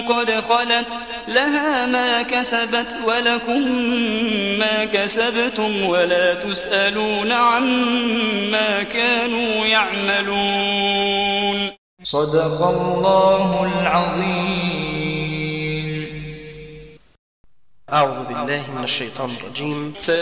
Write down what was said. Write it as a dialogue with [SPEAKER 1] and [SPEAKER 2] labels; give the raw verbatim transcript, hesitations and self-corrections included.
[SPEAKER 1] قد خلت لها ما كسبت ولكم ما كسبتم ولا تسألون عما كانوا يعملون. صدق الله العظيم.
[SPEAKER 2] أعوذ بالله من الشيطان الرجيم.